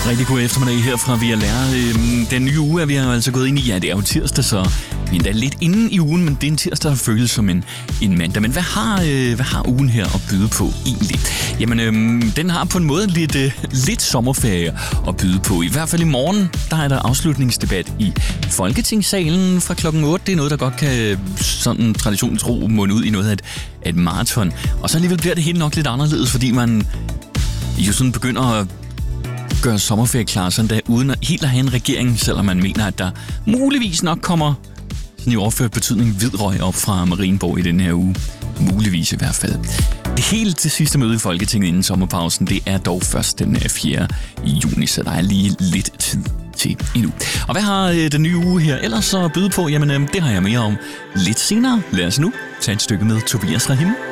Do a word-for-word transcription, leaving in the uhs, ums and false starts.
Rigtig god eftermiddag her fra V L R. Den nye uge er vi jo altså gået ind i. Ja, det er jo tirsdag, så vi er endda lidt inde i ugen, men det er en tirsdag, der føles som en, en mandag. Men hvad har, øh, hvad har ugen her at byde på egentlig? Jamen, øh, den har på en måde lidt, øh, lidt sommerferie at byde på. I hvert fald i morgen, der er der afslutningsdebat i Folketingssalen fra klokken otte. Det er noget, der godt kan sådan traditionstro munde ud i noget af et, et maraton. Og så alligevel bliver det helt nok lidt anderledes, fordi man jo sådan begynder at gøre sommerferie klar sådan der, uden at helt at have en regering, selvom man mener, at der muligvis nok kommer sådan i overført betydning hvidrøg op fra Marienborg i den her uge. Muligvis i hvert fald. Det helt til sidste møde i Folketinget inden sommerpausen, det er dog først den fjerde juni, så der er lige lidt tid til endnu. Og hvad har øh, den nye uge her ellers at byde på? Jamen, øh, det har jeg mere om lidt senere. Lad os nu tage et stykke med Tobias Rahim.